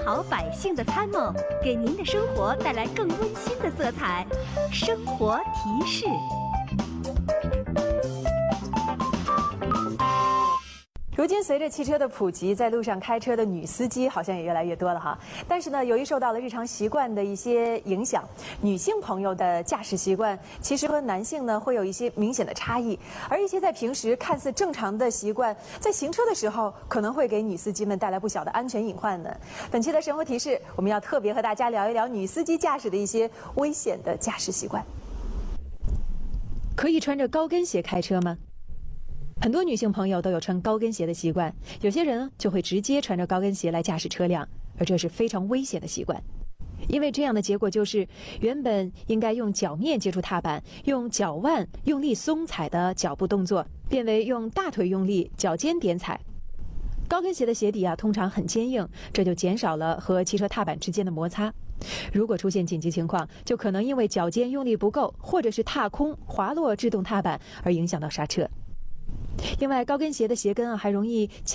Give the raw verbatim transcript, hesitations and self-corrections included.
好百姓的参谋，给您的生活带来更温馨的色彩。生活提示。 如今，随着汽车的普及，在路上开车的女司机好像也越来越多了哈。但是呢，由于受到了日常习惯的一些影响，女性朋友的驾驶习惯其实和男性呢会有一些明显的差异。而一些在平时看似正常的习惯，在行车的时候可能会给女司机们带来不小的安全隐患呢。本期的生活提示，我们要特别和大家聊一聊女司机驾驶的一些危险的驾驶习惯。可以穿着高跟鞋开车吗？很多女性朋友都有穿高跟鞋的习惯，有些人就会直接穿着高跟鞋来驾驶车辆，而这是非常危险的习惯。因为这样的结果就是，原本应该用脚面接触踏板、用脚腕用力松踩的脚步动作，变为用大腿用力、脚尖点踩。高跟鞋的鞋底啊，通常很坚硬，这就减少了和汽车踏板之间的摩擦。如果出现紧急情况，就可能因为脚尖用力不够，或者是踏空滑落制动踏板而影响到刹车。另外，高跟鞋的鞋跟啊还容易